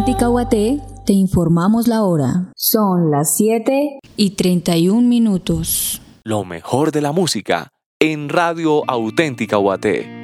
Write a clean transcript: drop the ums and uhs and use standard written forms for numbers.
Auténtica UAT, te informamos la hora. Son las 7:31. Lo mejor de la música en Radio Auténtica UAT.